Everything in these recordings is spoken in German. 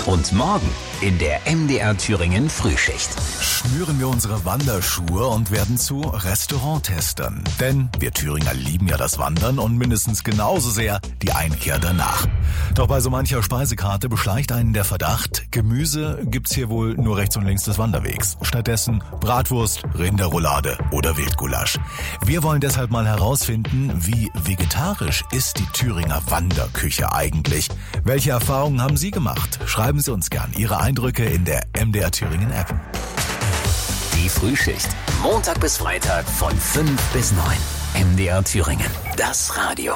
Und morgen in der MDR Thüringen Frühschicht. Schnüren wir unsere Wanderschuhe und werden zu Restauranttestern. Denn wir Thüringer lieben ja das Wandern und mindestens genauso sehr die Einkehr danach. Doch bei so mancher Speisekarte beschleicht einen der Verdacht, Gemüse gibt's hier wohl nur rechts und links des Wanderwegs. Stattdessen Bratwurst, Rinderroulade oder Wildgulasch. Wir wollen deshalb mal herausfinden, wie vegetarisch ist die Thüringer Wanderküche eigentlich? Welche Erfahrungen haben Sie gemacht? Schreiben Sie uns gern Ihre Eindrücke in der MDR Thüringen App. Die Frühschicht. Montag bis Freitag von 5 bis 9. MDR Thüringen. Das Radio.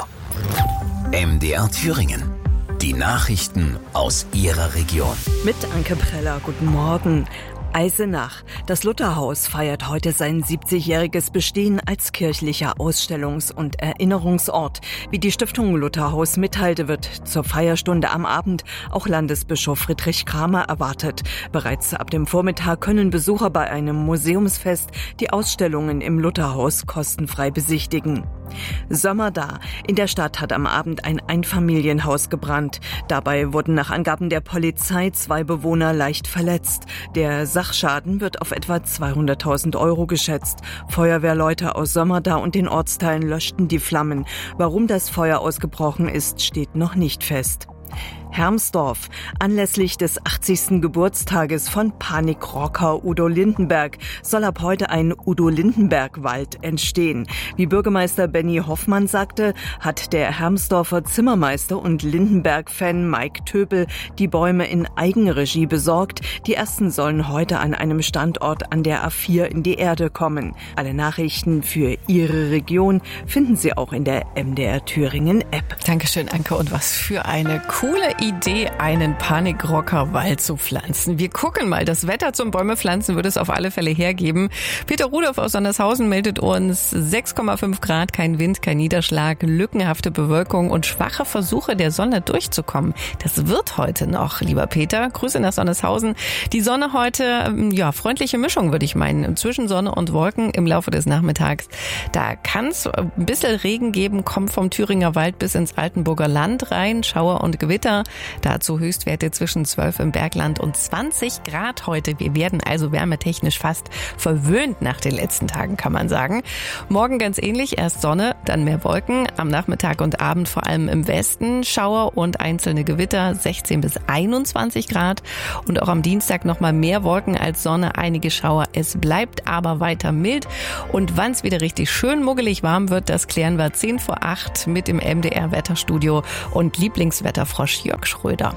MDR Thüringen. Die Nachrichten aus Ihrer Region. Mit Anke Preller. Guten Morgen. Eisenach. Das Lutherhaus feiert heute sein 70-jähriges Bestehen als kirchlicher Ausstellungs- und Erinnerungsort. Wie die Stiftung Lutherhaus mitteilte, wird zur Feierstunde am Abend auch Landesbischof Friedrich Kramer erwartet. Bereits ab dem Vormittag können Besucher bei einem Museumsfest die Ausstellungen im Lutherhaus kostenfrei besichtigen. Sommer da. In der Stadt hat am Abend ein Einfamilienhaus gebrannt. Dabei wurden nach Angaben der Polizei 2 Bewohner leicht verletzt. Der Sachschaden wird auf etwa 200.000 € geschätzt. Feuerwehrleute aus Sommerda und den Ortsteilen löschten die Flammen. Warum das Feuer ausgebrochen ist, steht noch nicht fest. Hermsdorf. Anlässlich des 80. Geburtstages von Panikrocker Udo Lindenberg soll ab heute ein Udo-Lindenberg-Wald entstehen. Wie Bürgermeister Benny Hoffmann sagte, hat der Hermsdorfer Zimmermeister und Lindenberg-Fan Mike Töpel die Bäume in Eigenregie besorgt. Die ersten sollen heute an einem Standort an der A4 in die Erde kommen. Alle Nachrichten für Ihre Region finden Sie auch in der MDR Thüringen App. Dankeschön, Anke. Und was für eine coole Idee, einen Panikrocker-Wald zu pflanzen. Wir gucken mal, das Wetter zum Bäume pflanzen würde es auf alle Fälle hergeben. Peter Rudolph aus Sondershausen meldet uns 6,5 Grad, kein Wind, kein Niederschlag, lückenhafte Bewölkung und schwache Versuche der Sonne durchzukommen. Das wird heute noch, lieber Peter. Grüße nach Sondershausen. Die Sonne heute, freundliche Mischung, würde ich meinen, zwischen Sonne und Wolken im Laufe des Nachmittags. Da kann es ein bisschen Regen geben, kommt vom Thüringer Wald bis ins Altenburger Land rein, Schauer und Gewitter. Dazu Höchstwerte zwischen 12 im Bergland und 20 Grad heute. Wir werden also wärmetechnisch fast verwöhnt nach den letzten Tagen, kann man sagen. Morgen ganz ähnlich, erst Sonne, dann mehr Wolken. Am Nachmittag und Abend vor allem im Westen Schauer und einzelne Gewitter, 16 bis 21 Grad. Und auch am Dienstag nochmal mehr Wolken als Sonne, einige Schauer. Es bleibt aber weiter mild. Und wann es wieder richtig schön muggelig warm wird, das klären wir 10 vor 8 mit dem MDR-Wetterstudio und Lieblingswetterfrosch Jörg Schröder.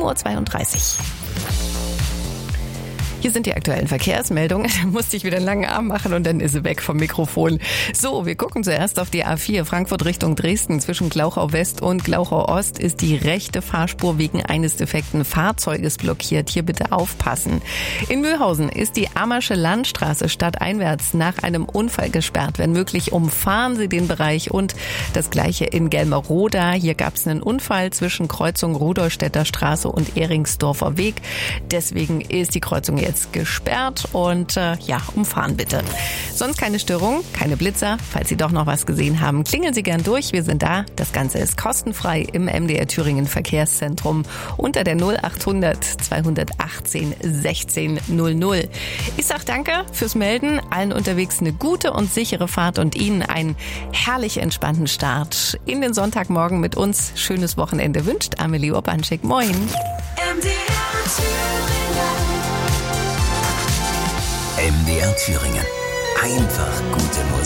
7:32 Uhr. Hier sind die aktuellen Verkehrsmeldungen. Da musste ich wieder einen langen Arm machen und dann ist sie weg vom Mikrofon. So, wir gucken zuerst auf die A4 Frankfurt Richtung Dresden. Zwischen Glauchau West und Glauchau Ost ist die rechte Fahrspur wegen eines defekten Fahrzeuges blockiert. Hier bitte aufpassen. In Mühlhausen ist die Ammersche Landstraße stadteinwärts nach einem Unfall gesperrt. Wenn möglich, umfahren Sie den Bereich und das gleiche in Gelmeroda. Hier gab es einen Unfall zwischen Kreuzung Rudolstädter Straße und Ehringsdorfer Weg. Deswegen ist die Kreuzung jetzt gesperrt und umfahren bitte. Sonst keine Störung, keine Blitzer. Falls Sie doch noch was gesehen haben, klingeln Sie gern durch. Wir sind da. Das Ganze ist kostenfrei im MDR Thüringen Verkehrszentrum unter der 0800 218 16 00. Ich sag danke fürs Melden. Allen unterwegs eine gute und sichere Fahrt und Ihnen einen herrlich entspannten Start in den Sonntagmorgen mit uns. Schönes Wochenende wünscht Amelie Urbanschik. Moin. MDR Thüringen. Einfach gute Musik.